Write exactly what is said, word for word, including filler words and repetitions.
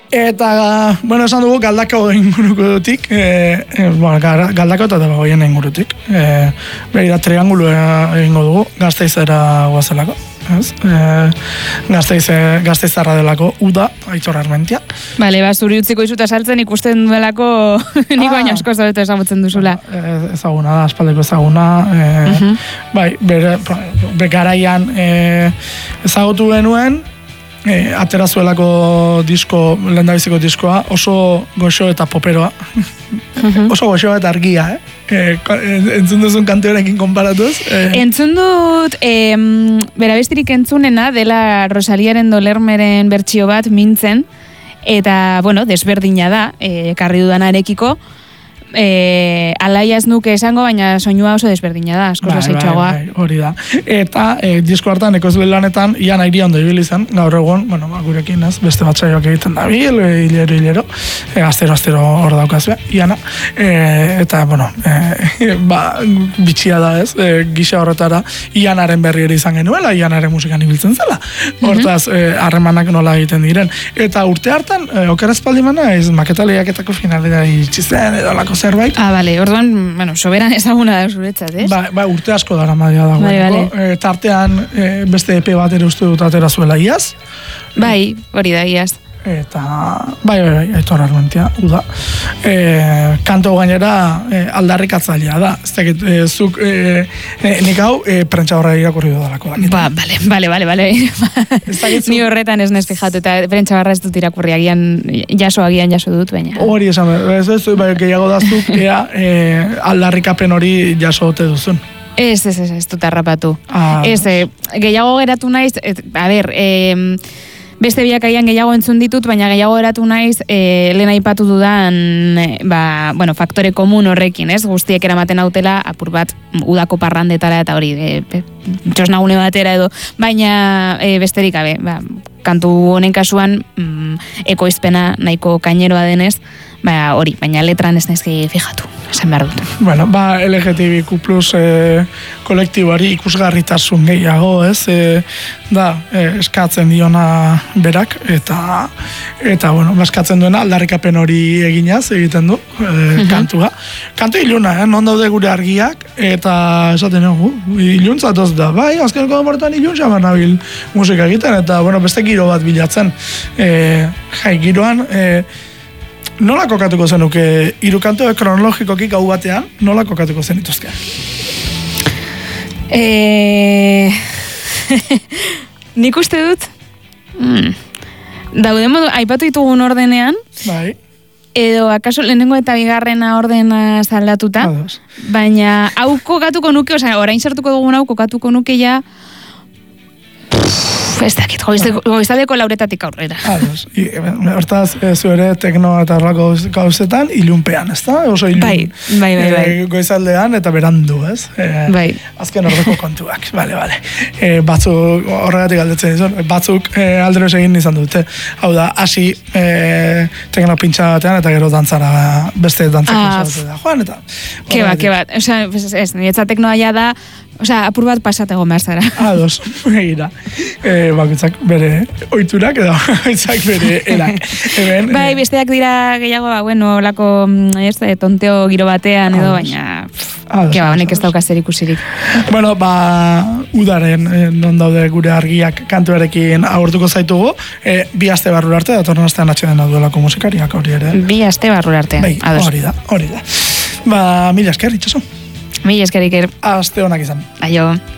Eta, bueno, esan dugu Galdakao ingurukotik, e, e, bueno, Galdakao eta Debagoien ingurutik. E, Begira, triangulua egingo dugu, Gasteizera guazelako. Ez? E, Gasteiz, Gasteizarra delako, Uda, Aitor Armentia. Bale, ba, zuri utziko izuta saltzen ikusten duelako niko baino asko zabetu ezagutzen duzula. E, ezaguna da, aspaldeko ezaguna. E, uh-huh. Bai, bere, be garaian e, ezagutu genuen, E, atera zuelako disko, lehendabiziko diskoa, oso goxo eta poperoa. Uh-huh. Oso goxo eta argia, eh? E, entzun duzun kantorekin konparatuz? E... Entzun dut, e, berabestirik entzunena, dela Rosaliaren Dolermeren bertsio bat mintzen, eta, bueno, desberdina da, e, karri dudanarekiko, E, alaia ez nuke esango, baina soinua oso desberdina da, asko zazeitxagoa. Bai, bai, hori da. Eta e, disko hartan, ekoz lanetan, ian airi ondo ibili zen, gaur egun, bueno, gurekin ez, beste batzaioak egiten da bil, hilero, hilero, e, astero, astero hor daukazue, iana. E, eta, bueno, e, ba, bitxia da ez, e, gisa horretara, ianaren berri ere izan genuela, ianaren musikan ibiltzen zela. Hortaz, harremanak nola egiten diren. Eta urte hartan, e, okerazpaldi mana, ez maketa lehiaketako finalera itxizen, edo lako zerbait. Ah, bale, orduan, bueno, soberan ezaguna da zuretzat, ez? Ba, ba, urte asko dara madia dago. Vale, vale. E, tartean e, beste epe bat ere uste dut atera zuela iaz. Bai, hori da iaz. Eta, bai, bai, bai, Aitor Armentia, Uda. E, kanto gainera e, aldarrikatzailea da. Ez dakit, e, zuk, e, e, nik hau, e, prentsa horra irakurri dudalako. Ba, bale, bale, bale, bale. Ni horretan ez nez fijatu, eta prentsa barra ez dut irakurri, agian, jaso, agian jaso dut, baina. Hori esan, ez ez, bai, gehiago daztuk, ea, e, aldarrikapen hori jaso ote duzun. Ez, ez, ez, ez dut harrapatu. Ah, ez, e, gehiago geratu naiz, et, a ber, e, beste biak aian gehiago entzun ditut, baina gehiago eratu naiz, e, lehen aipatu dudan, e, ba, bueno, faktore komun horrekin, ez? Guztiek eramaten hautela, apur bat, udako parrandetara eta hori, e, txosnagune batera edo, baina e, besterik gabe, ba, kantu honen kasuan, mm, ekoizpena nahiko kaineroa denez, ba, hori, baina letran ez naizki fijatu, esan behar dut. Bueno, ba, L G T B Q plus e, kolektiboari ikusgarritasun gehiago, ez? E, da, e, eskatzen diona berak, eta, eta bueno, eskatzen duena aldarrikapen hori eginaz egiten du, e, uh-huh. kantua. Kantu iluna, eh? Non daude gure argiak, eta esaten dugu, iluntzatoz da, bai, azkeneko denbortan iluntza nabil musika egiten, eta, bueno, beste giro bat bilatzen. E, jai, giroan, e, nola kokatuko zenuke hiru kantu kronologikoki gau batean, nola kokatuko zenituzke? Eh... Nik uste dut, mm. dauden modu, aipatu ditugun ordenean, bai. Edo akaso lehenengo eta bigarrena ordena zaldatuta, Ados. Baina hau kokatuko nuke, osea, orain sartuko dugun hau kokatuko nuke ja, ez dakit, goizaldeko lauretatik aurrera. Ados. Hortaz, zu ere tekno eta horrako gauzetan, ilunpean, ez da? Oso ilun. Bai, bai, bai, bai. E, goizaldean eta berandu, ez? E, bai. Azken horreko kontuak, bale, bale. E, batzuk, horregatik aldetzen izan, batzuk e, alderoz egin izan dute. Hau da, hasi e, tekno pintxa batean eta gero dantzara beste dantzak ah, da. Joan, eta... Keba, keba. Osea, ez, niretza teknoa ja da, osea, apur bat pasatego behar zara. Ados, egira. E, bakoitzak bere oiturak edo bakoitzak bere erak. Eben, bai, besteak dira gehiago, ba, bueno, lako, ez, tonteo giro batean edo, baina, keba, honek ez dauka zer ikusirik. Bueno, ba, udaren, eh, non daude gure argiak kantuarekin agurtuko zaitugu, eh, bi aste barrura arte, datorren astean atxeden duelako musikariak hori ere. Bi aste barrura arte, bai, ados. Hori da, hori da. Ba, mila esker, itxaso. Mila esker, Iker. Aste honak izan. Aio.